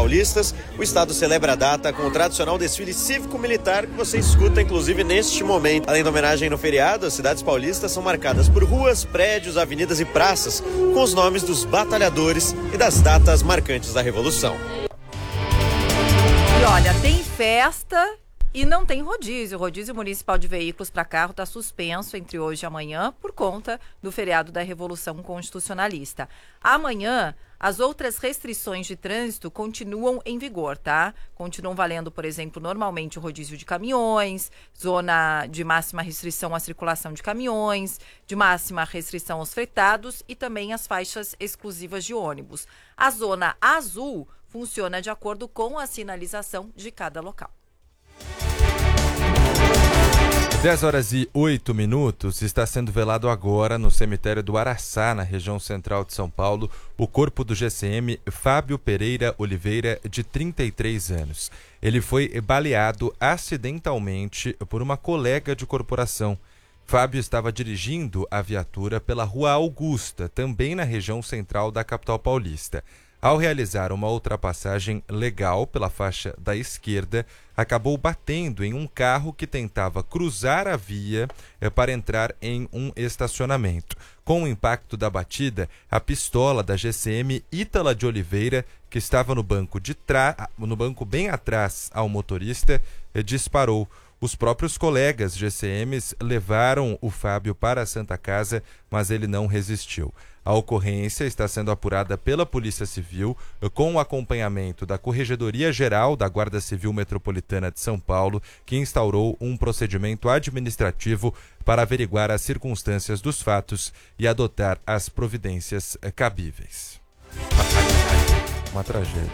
paulistas, o estado celebra a data com o tradicional desfile cívico-militar que você escuta, inclusive, neste momento. Além da homenagem no feriado, as cidades paulistas são marcadas por ruas, prédios, avenidas e praças com os nomes dos batalhadores e das datas marcantes da Revolução. E olha, tem festa e não tem rodízio. O rodízio municipal de veículos para carro está suspenso entre hoje e amanhã por conta do feriado da Revolução Constitucionalista. Amanhã, as outras restrições de trânsito continuam em vigor, tá? Continuam valendo, por exemplo, normalmente o rodízio de caminhões, zona de máxima restrição à circulação de caminhões, de máxima restrição aos fretados e também as faixas exclusivas de ônibus. A zona azul funciona de acordo com a sinalização de cada local. 10h08, está sendo velado agora no cemitério do Araçá, na região central de São Paulo, o corpo do GCM Fábio Pereira Oliveira, de 33 anos. Ele foi baleado acidentalmente por uma colega de corporação. Fábio estava dirigindo a viatura pela Rua Augusta, também na região central da capital paulista. Ao realizar uma ultrapassagem legal pela faixa da esquerda, acabou batendo em um carro que tentava cruzar a via para entrar em um estacionamento. Com o impacto da batida, a pistola da GCM Ítala de Oliveira, que estava no banco bem atrás ao motorista, disparou. Os próprios colegas GCMs levaram o Fábio para a Santa Casa, mas ele não resistiu. A ocorrência está sendo apurada pela Polícia Civil, com o acompanhamento da Corregedoria Geral da Guarda Civil Metropolitana de São Paulo, que instaurou um procedimento administrativo para averiguar as circunstâncias dos fatos e adotar as providências cabíveis. Uma tragédia.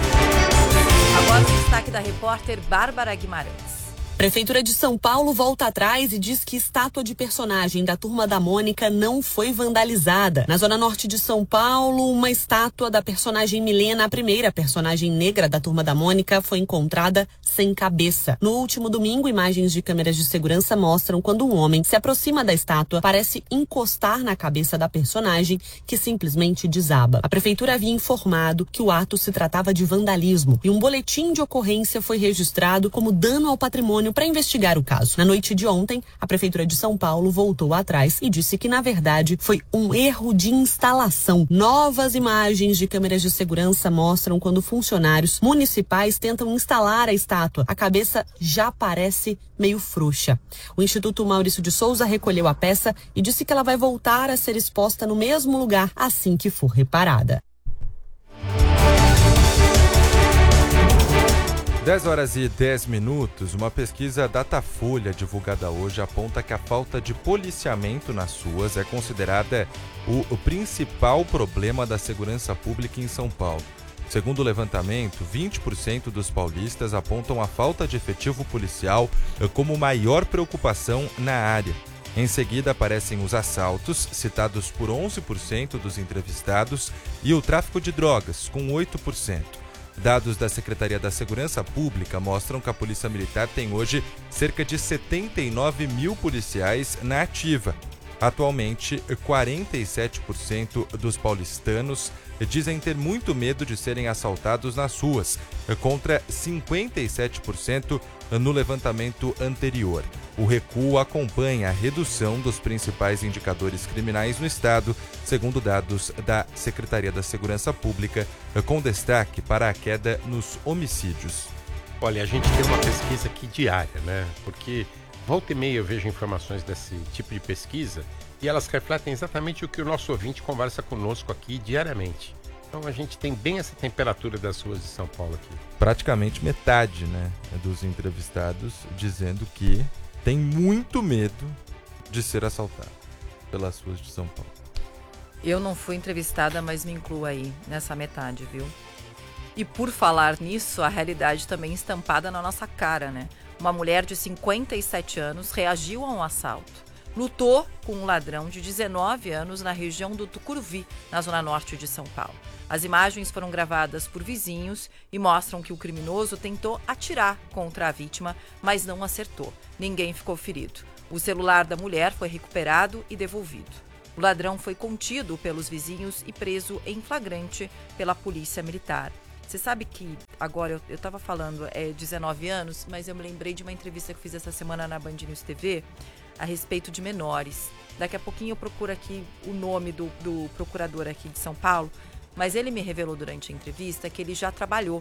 Agora o destaque da repórter Bárbara Guimarães. Prefeitura de São Paulo volta atrás e diz que estátua de personagem da Turma da Mônica não foi vandalizada. Na zona norte de São Paulo, uma estátua da personagem Milena, a primeira personagem negra da Turma da Mônica, foi encontrada sem cabeça. No último domingo, imagens de câmeras de segurança mostram quando um homem se aproxima da estátua, parece encostar na cabeça da personagem, que simplesmente desaba. A prefeitura havia informado que o ato se tratava de vandalismo e um boletim de ocorrência foi registrado como dano ao patrimônio para investigar o caso. Na noite de ontem, a Prefeitura de São Paulo voltou atrás e disse que, na verdade, foi um erro de instalação. Novas imagens de câmeras de segurança mostram quando funcionários municipais tentam instalar a estátua. A cabeça já parece meio frouxa. O Instituto Maurício de Souza recolheu a peça e disse que ela vai voltar a ser exposta no mesmo lugar assim que for reparada. 10h10, uma pesquisa Datafolha divulgada hoje aponta que a falta de policiamento nas ruas é considerada o principal problema da segurança pública em São Paulo. Segundo o levantamento, 20% dos paulistas apontam a falta de efetivo policial como maior preocupação na área. Em seguida aparecem os assaltos, citados por 11% dos entrevistados, e o tráfico de drogas, com 8%. Dados da Secretaria da Segurança Pública mostram que a Polícia Militar tem hoje cerca de 79 mil policiais na ativa. Atualmente, 47% dos paulistanos dizem ter muito medo de serem assaltados nas ruas, contra 57% no levantamento anterior. O recuo acompanha a redução dos principais indicadores criminais no estado, segundo dados da Secretaria da Segurança Pública, com destaque para a queda nos homicídios. Olha, a gente tem uma pesquisa aqui diária, né? Porque volta e meia eu vejo informações desse tipo de pesquisa e elas refletem exatamente o que o nosso ouvinte conversa conosco aqui diariamente. Então a gente tem bem essa temperatura das ruas de São Paulo aqui. Praticamente metade, né, dos entrevistados dizendo que tem muito medo de ser assaltado pelas ruas de São Paulo. Eu não fui entrevistada, mas me incluo aí nessa metade, viu? E por falar nisso, a realidade também estampada na nossa cara, né? Uma mulher de 57 anos reagiu a um assalto. Lutou com um ladrão de 19 anos na região do Tucuruvi, na zona norte de São Paulo. As imagens foram gravadas por vizinhos e mostram que o criminoso tentou atirar contra a vítima, mas não acertou. Ninguém ficou ferido. O celular da mulher foi recuperado e devolvido. O ladrão foi contido pelos vizinhos e preso em flagrante pela Polícia Militar. Você sabe que agora, eu estava falando 19 anos, mas eu me lembrei de uma entrevista que eu fiz essa semana na Band News TV a respeito de menores. Daqui a pouquinho eu procuro aqui o nome do procurador aqui de São Paulo, mas ele me revelou durante a entrevista que ele já trabalhou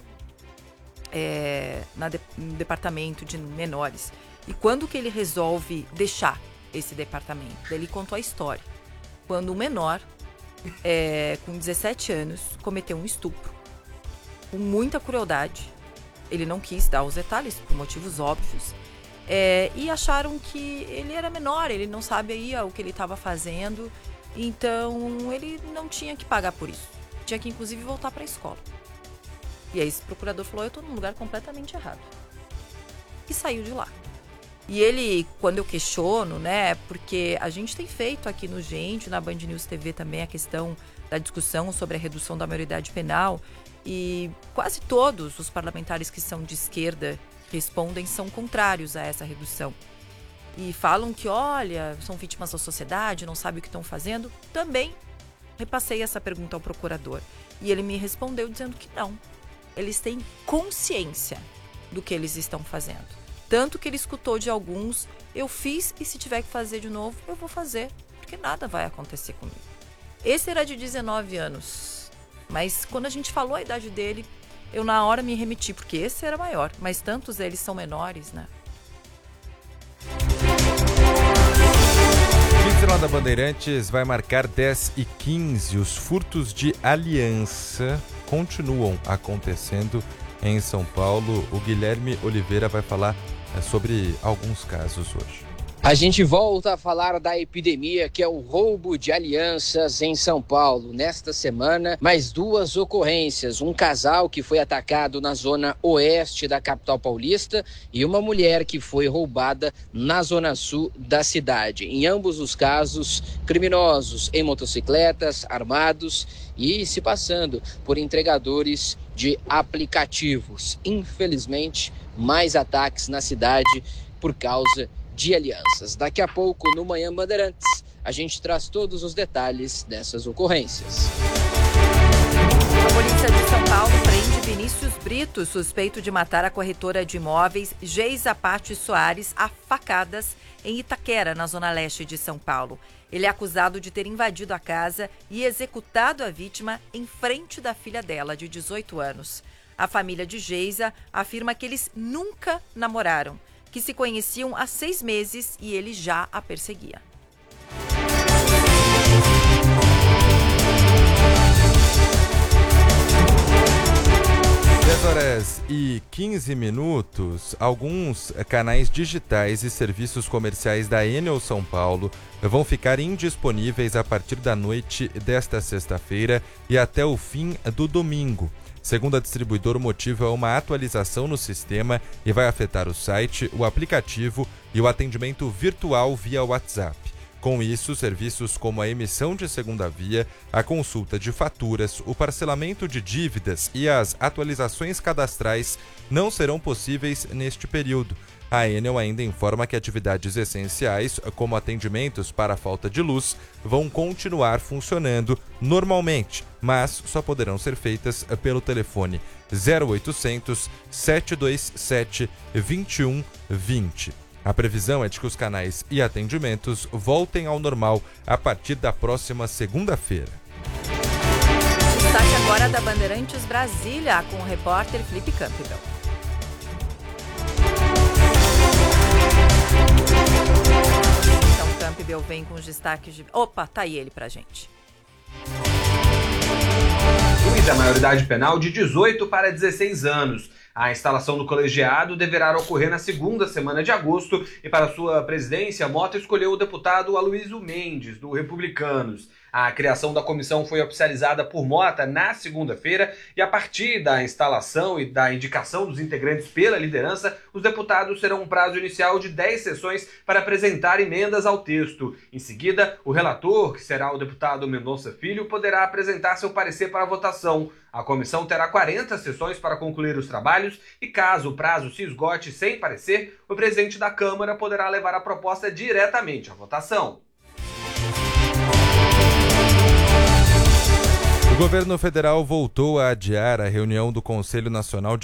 no departamento de menores. E quando que ele resolve deixar esse departamento? Ele contou a história. Quando um menor, com 17 anos, cometeu um estupro, com muita crueldade. Ele não quis dar os detalhes, por motivos óbvios. E acharam que ele era menor, ele não sabia o que ele estava fazendo. Então, ele não tinha que pagar por isso. Tinha que, inclusive, voltar para a escola. E aí esse procurador falou, eu estou num lugar completamente errado. E saiu de lá. E ele, quando eu questiono, né, porque a gente tem feito aqui no Gente, na Band News TV também, a questão da discussão sobre a redução da maioridade penal, e quase todos os parlamentares que são de esquerda respondem são contrários a essa redução. E falam que, olha, são vítimas da sociedade, não sabem o que estão fazendo. Também repassei essa pergunta ao procurador. E ele me respondeu dizendo que não. Eles têm consciência do que eles estão fazendo. Tanto que ele escutou de alguns, eu fiz e se tiver que fazer de novo, eu vou fazer, porque nada vai acontecer comigo. Esse era de 19 anos, mas quando a gente falou a idade dele, eu na hora me remeti, porque esse era maior, mas tantos deles são menores, né? O da Bandeirantes vai marcar 10h15. Os furtos de aliança continuam acontecendo em São Paulo. O Guilherme Oliveira vai falar sobre alguns casos hoje. A gente volta a falar da epidemia que é o roubo de alianças em São Paulo. Nesta semana, mais 2 ocorrências. Um casal que foi atacado na zona oeste da capital paulista e uma mulher que foi roubada na zona sul da cidade. Em ambos os casos, criminosos em motocicletas, armados e se passando por entregadores de aplicativos. Infelizmente, mais ataques na cidade por causa de alianças. Daqui a pouco, no Manhã Bandeirantes, a gente traz todos os detalhes dessas ocorrências. A polícia de São Paulo prende Vinícius Brito, suspeito de matar a corretora de imóveis Geisa Patti Soares a facadas em Itaquera, na zona leste de São Paulo. Ele é acusado de ter invadido a casa e executado a vítima em frente da filha dela, de 18 anos. A família de Geisa afirma que eles nunca namoraram, que se conheciam há 6 meses e ele já a perseguia. 10h15. Alguns canais digitais e serviços comerciais da Enel São Paulo vão ficar indisponíveis a partir da noite desta sexta-feira e até o fim do domingo. Segundo a distribuidora, o motivo é uma atualização no sistema e vai afetar o site, o aplicativo e o atendimento virtual via WhatsApp. Com isso, serviços como a emissão de segunda via, a consulta de faturas, o parcelamento de dívidas e as atualizações cadastrais não serão possíveis neste período. A Enel ainda informa que atividades essenciais, como atendimentos para a falta de luz, vão continuar funcionando normalmente, mas só poderão ser feitas pelo telefone 0800 727 2120. A previsão é de que os canais e atendimentos voltem ao normal a partir da próxima segunda-feira. Destaque agora da Bandeirantes Brasília, com o repórter Felipe Campbell. Então, Campbell vem com os destaques de... Opa, tá aí ele pra gente. Da maioridade penal de 18 para 16 anos. A instalação do colegiado deverá ocorrer na segunda semana de agosto e para sua presidência, Mota escolheu o deputado Aloysio Mendes, do Republicanos. A criação da comissão foi oficializada por Mota na segunda-feira e a partir da instalação e da indicação dos integrantes pela liderança, os deputados terão um prazo inicial de 10 sessões para apresentar emendas ao texto. Em seguida, o relator, que será o deputado Mendonça Filho, poderá apresentar seu parecer para votação. A comissão terá 40 sessões para concluir os trabalhos e, caso o prazo se esgote sem parecer, o presidente da Câmara poderá levar a proposta diretamente à votação. O governo federal voltou a adiar a reunião do Conselho Nacional de